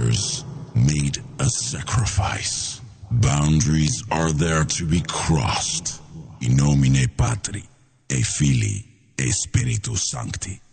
ancestors made a sacrifice. Boundaries are there to be crossed. In nomine Patri, et Filii, et Spiritus Sancti.